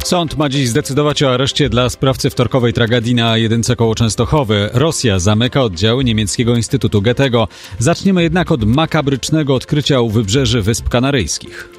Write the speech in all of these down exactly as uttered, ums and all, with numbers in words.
Sąd ma dziś zdecydować o areszcie dla sprawcy wtorkowej tragedii na A jeden koło Częstochowy. Rosja zamyka oddziały niemieckiego Instytutu Goethego. Zaczniemy jednak od makabrycznego odkrycia u wybrzeży Wysp Kanaryjskich.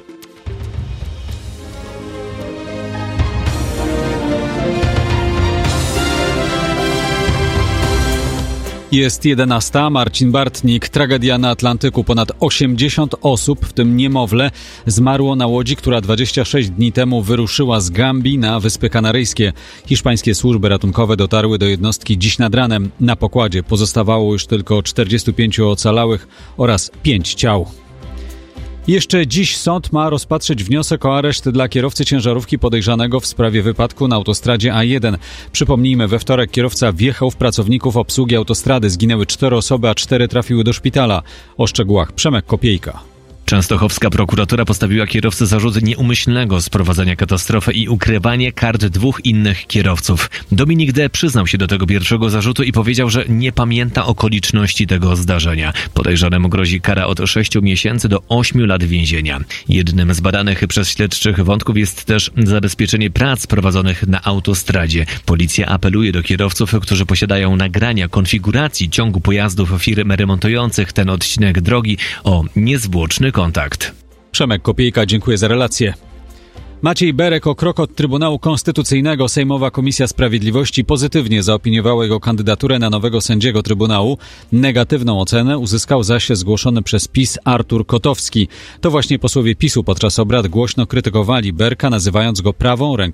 Jest jedenasta. Marcin Bartnik. Tragedia na Atlantyku. Ponad osiemdziesiąt osób, w tym niemowlę, zmarło na łodzi, która dwadzieścia sześć dni temu wyruszyła z Gambii na Wyspy Kanaryjskie. Hiszpańskie służby ratunkowe dotarły do jednostki dziś nad ranem. Na pokładzie pozostawało już tylko czterdziestu pięciu ocalałych oraz pięć ciał. Jeszcze dziś sąd ma rozpatrzyć wniosek o areszt dla kierowcy ciężarówki podejrzanego w sprawie wypadku na autostradzie A jeden. Przypomnijmy, we wtorek kierowca wjechał w pracowników obsługi autostrady. Zginęły cztery osoby, a cztery trafiły do szpitala. O szczegółach Przemek Kopiejka. Częstochowska prokuratura postawiła kierowcy zarzut nieumyślnego sprowadzenia katastrofy i ukrywania kart dwóch innych kierowców. Dominik D. przyznał się do tego pierwszego zarzutu i powiedział, że nie pamięta okoliczności tego zdarzenia. Podejrzanemu grozi kara od sześciu miesięcy do ośmiu lat więzienia. Jednym z badanych przez śledczych wątków jest też zabezpieczenie prac prowadzonych na autostradzie. Policja apeluje do kierowców, którzy posiadają nagrania konfiguracji ciągu pojazdów firm remontujących ten odcinek drogi, o niezwłoczny kontakt. Przemek Kopiejka, dziękuję za relację. Maciej Berek o krok od Trybunału Konstytucyjnego. Sejmowa Komisja Sprawiedliwości pozytywnie zaopiniowała jego kandydaturę na nowego sędziego Trybunału. Negatywną ocenę uzyskał zaś zgłoszony przez PiS Artur Kotowski. To właśnie posłowie PiSu podczas obrad głośno krytykowali Berka, nazywając go prawą ręką